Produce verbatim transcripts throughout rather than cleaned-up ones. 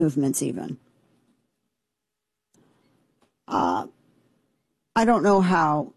movements even. Uh, I don't know how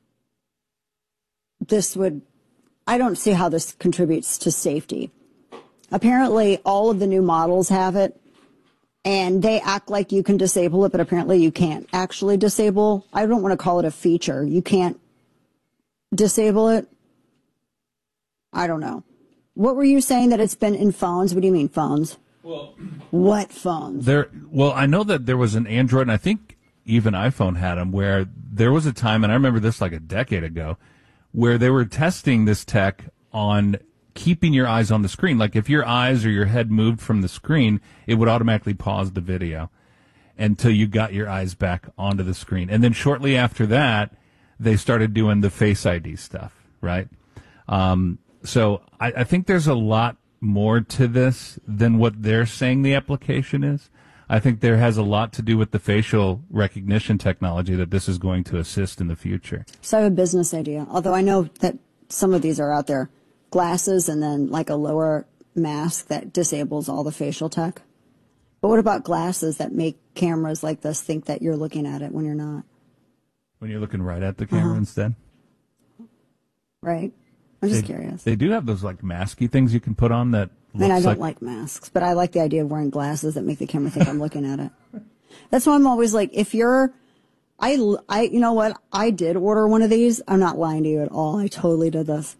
this would, I don't see how this contributes to safety. Apparently, all of the new models have it, and they act like you can disable it, but apparently you can't actually disable. I don't want to call it a feature. You can't disable it. I don't know. What were you saying that it's been in phones? What do you mean phones? Well, what phones? There. Well, I know that there was an Android, and I think even iPhone had them, where there was a time, and I remember this like a decade ago, where they were testing this tech on keeping your eyes on the screen. Like if your eyes or your head moved from the screen, it would automatically pause the video until you got your eyes back onto the screen. And then shortly after that, they started doing the Face I D stuff, right? Um, so I, I think there's a lot more to this than what they're saying the application is. I think there has a lot to do with the facial recognition technology that this is going to assist in the future. So I have a business idea, although I know that some of these are out there. Glasses and then like a lower mask that disables all the facial tech. But what about glasses that make cameras like this think that you're looking at it when you're not? When you're looking right at the camera uh-huh. instead? Right. I'm just they, curious. They do have those like masky things you can put on that I mean, I don't like, like masks, but I like the idea of wearing glasses that make the camera think I'm looking at it. That's why I'm always like, if you're, I, I, you know what? I did order one of these. I'm not lying to you at all. I totally did this.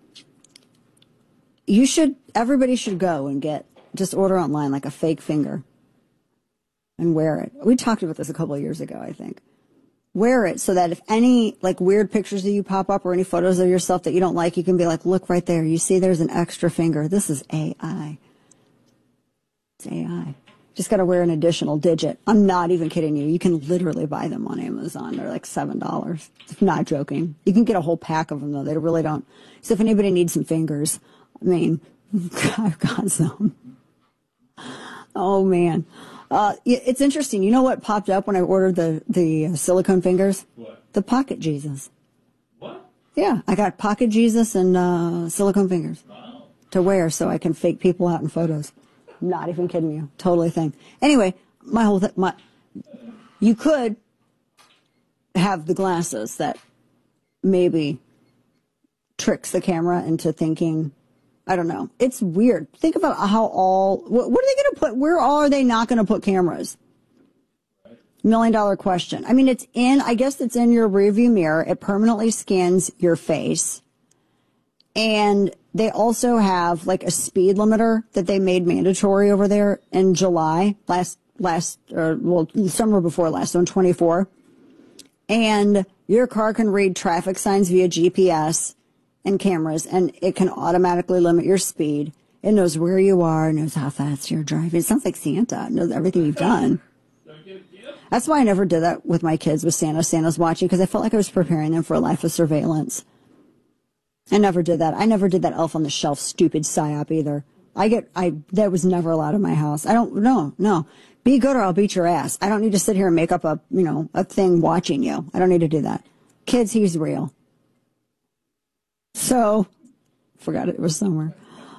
You should, everybody should go and get, just order online like a fake finger and wear it. We talked about this a couple of years ago, I think. Wear it so that if any like weird pictures of you pop up or any photos of yourself that you don't like, you can be like, look right there. You see there's an extra finger. This is A I. It's A I. Just got to wear an additional digit. I'm not even kidding you. You can literally buy them on Amazon. They're like seven dollars. I'm not joking. You can get a whole pack of them, though. They really don't. So if anybody needs some fingers, I mean, I've got some. Oh, man. Uh, it's interesting. You know what popped up when I ordered the, the silicone fingers? What? The Pocket Jesus. What? Yeah, I got Pocket Jesus and uh, silicone fingers Wow. to wear so I can fake people out in photos. Not even kidding you. Totally thing. Anyway, my whole th- my you could have the glasses that maybe tricks the camera into thinking, I don't know. It's weird. Think about how all, what, what are they going to put, where are they not going to put cameras? Million dollar question. I mean, it's in, I guess it's in your rearview mirror. It permanently scans your face. And they also have like a speed limiter that they made mandatory over there in July, last, last, or well, summer before last, on twenty-four. And your car can read traffic signs via G P S and cameras, and it can automatically limit your speed. It knows where you are, it knows how fast you're driving. It sounds like Santa. It knows everything you've done. That's why I never did that with my kids with Santa. Santa's watching, because I felt like I was preparing them for a life of surveillance. I never did that. I never did that Elf on the Shelf stupid psyop either. I get, I, that was never allowed in my house. I don't, no, no. Be good or I'll beat your ass. I don't need to sit here and make up a, you know, a thing watching you. I don't need to do that. Kids, he's real. So, forgot it was somewhere.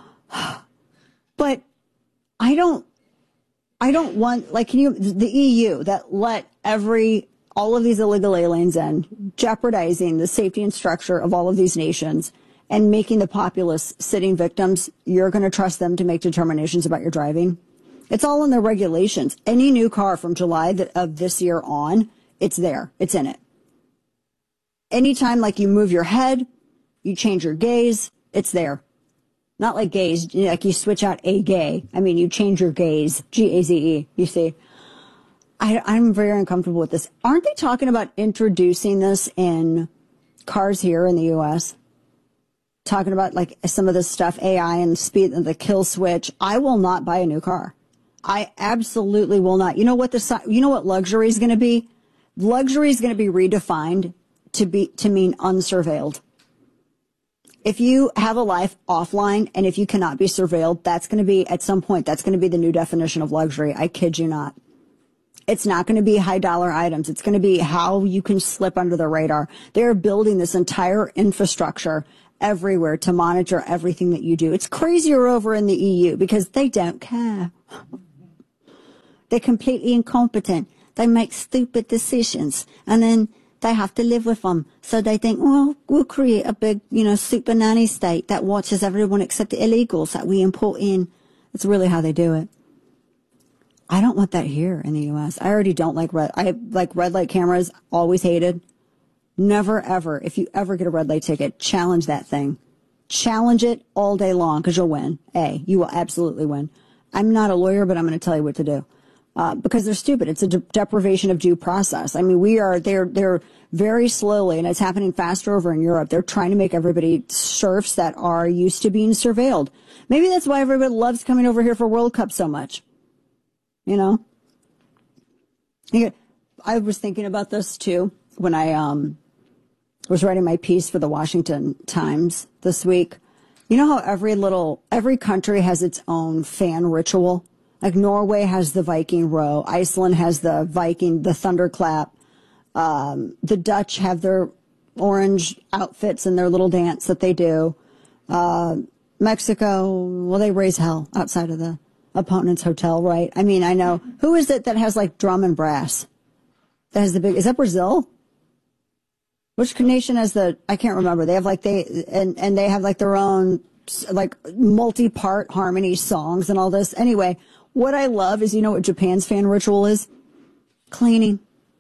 But I don't, I don't want, like, can you, the E U that let every, all of these illegal aliens in, jeopardizing the safety and structure of all of these nations and making the populace sitting victims, you're going to trust them to make determinations about your driving? It's all in their regulations. Any new car from July that, of this year on, it's there. It's in it. Anytime, like, you move your head, you change your gaze, it's there. Not like gaze, like you switch out a gay. I mean, you change your gaze, G A Z E, you see. I, I'm very uncomfortable with this. Aren't they talking about introducing this in cars here in the U S? Talking about, like, some of this stuff, A I and speed, and the kill switch. I will not buy a new car. I absolutely will not. You know what the, you know what luxury is going to be? Luxury is going to be redefined to be, to mean unsurveilled. If you have a life offline and if you cannot be surveilled, that's going to be, at some point, that's going to be the new definition of luxury. I kid you not. It's not going to be high dollar items. It's going to be how you can slip under the radar. They're building this entire infrastructure everywhere to monitor everything that you do. It's crazier over in the E U because they don't care. They're completely incompetent. They make stupid decisions, and then they have to live with them. So they think, well, we'll create a big, you know, super nanny state that watches everyone except the illegals that we import in. That's really how they do it. I don't want that here in the U S. I already don't like red. I like red light cameras. Always hated. Never, ever. If you ever get a red light ticket, challenge that thing. Challenge it all day long because you'll win. A, you will absolutely win. I'm not a lawyer, but I'm going to tell you what to do. Uh, because they're stupid. It's a de- deprivation of due process. I mean, we are, they're, they're very slowly, and it's happening faster over in Europe. They're trying to make everybody serfs that are used to being surveilled. Maybe that's why everybody loves coming over here for World Cup so much. You know? I was thinking about this too when I, um, was writing my piece for the Washington Times this week. You know how every little, every country has its own fan ritual? Like Norway has the Viking row. Iceland has the Viking, the thunderclap. Um, the Dutch have their orange outfits and their little dance that they do. Uh, Mexico, well, they raise hell outside of the opponent's hotel, right? I mean, I know. Who is it that has like drum and brass? That has the big, is that Brazil? Which nation has the, I can't remember. They have like, they, and, and they have like their own, like multi-part harmony songs and all this. Anyway, what I love is, you know what Japan's fan ritual is? Cleaning.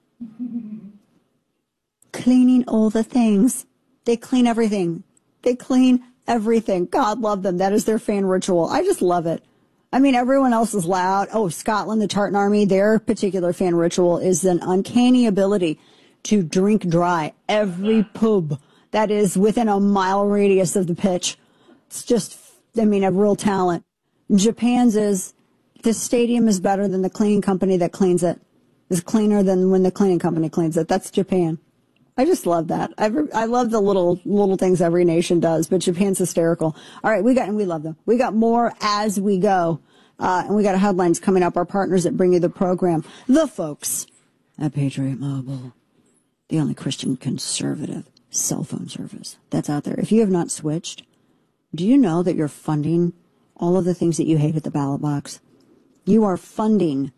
Cleaning all the things. They clean everything. They clean everything. God love them. That is their fan ritual. I just love it. I mean, everyone else is loud. Oh, Scotland, the Tartan Army, their particular fan ritual is an uncanny ability to drink dry every pub that is within a mile radius of the pitch. It's just, I mean, a real talent. Japan's is, this stadium is better than the cleaning company that cleans it. It's cleaner than when the cleaning company cleans it. That's Japan. I just love that. I, I love the little little things every nation does, but Japan's hysterical. All right, we got, and we love them. We got more as we go. Uh, and we got headlines coming up. Our partners that bring you the program. The folks at Patriot Mobile. The only Christian conservative cell phone service that's out there. If you have not switched, do you know that you're funding all of the things that you hate at the ballot box? You are funding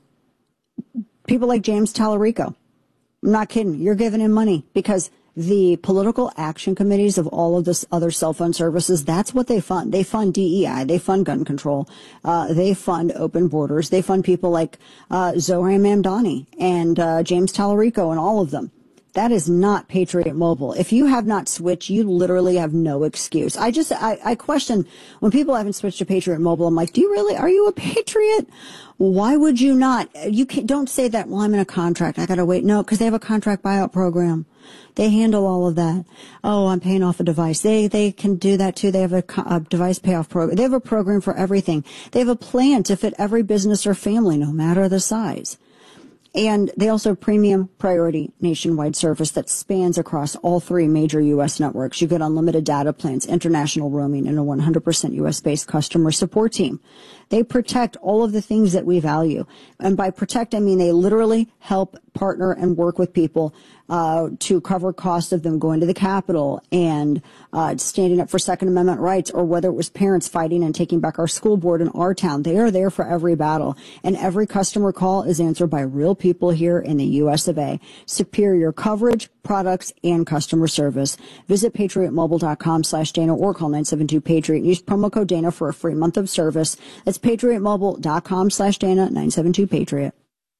people like James Tallarico. I'm not kidding. You're giving him money because the political action committees of all of this other cell phone services, that's what they fund. They fund D E I. They fund gun control. Uh, they fund open borders. They fund people like uh, Zohran Mamdani and uh, James Tallarico and all of them. That is not Patriot Mobile. If you have not switched, you literally have no excuse. I just, I, I question when people haven't switched to Patriot Mobile. I'm like, do you really, are you a patriot? Why would you not? You can't, don't say that, well, I'm in a contract. I got to wait. No, because they have a contract buyout program. They handle all of that. Oh, I'm paying off a device. They, they can do that too. They have a, a device payoff program. They have a program for everything. They have a plan to fit every business or family, no matter the size. And they also have premium priority nationwide service that spans across all three major U S networks. You get unlimited data plans, international roaming, and a one hundred percent U S-based customer support team. They protect all of the things that we value. And by protect, I mean they literally help partner and work with people uh, to cover costs of them going to the Capitol and uh, standing up for Second Amendment rights, or whether it was parents fighting and taking back our school board in our town. They are there for every battle. And every customer call is answered by real people here in the U S of A. Superior coverage, products, and customer service. Visit patriotmobile.com slash Dana or call nine seven two Patriot and use promo code Dana for a free month of service. That's patriotmobile.com slash Dana, nine seven two Patriot.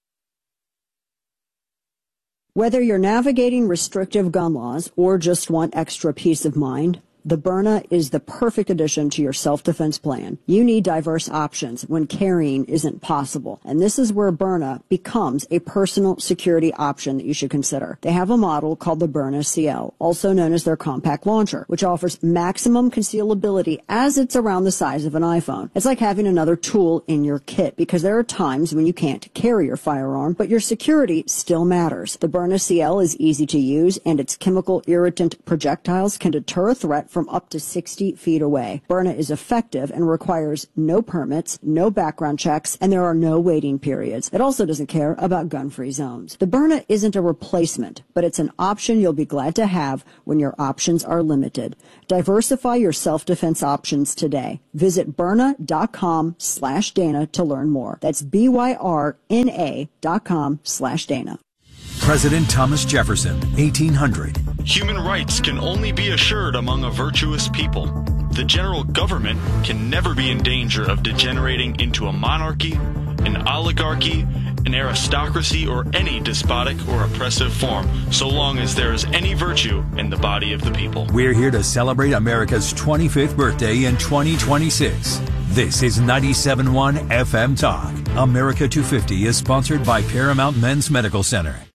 Whether you're navigating restrictive gun laws or just want extra peace of mind, the Byrna is the perfect addition to your self-defense plan. You need diverse options when carrying isn't possible. And this is where Byrna becomes a personal security option that you should consider. They have a model called the Byrna C L, also known as their compact launcher, which offers maximum concealability as it's around the size of an iPhone. It's like having another tool in your kit, because there are times when you can't carry your firearm, but your security still matters. The Byrna C L is easy to use, and its chemical irritant projectiles can deter a threat from up to sixty feet away. Byrna is effective and requires no permits, no background checks, and there are no waiting periods. It also doesn't care about gun-free zones. The Byrna isn't a replacement, but it's an option you'll be glad to have when your options are limited. Diversify your self-defense options today. Visit Byrna.com slash Dana to learn more. That's B-Y-R-N-A dot com slash Dana. President Thomas Jefferson, eighteen hundred. Human rights can only be assured among a virtuous people. The general government can never be in danger of degenerating into a monarchy, an oligarchy, an aristocracy, or any despotic or oppressive form, so long as there is any virtue in the body of the people. We're here to celebrate America's twenty-fifth birthday in twenty twenty-six. This is ninety-seven point one F M Talk. America two fifty is sponsored by Paramount Men's Medical Center.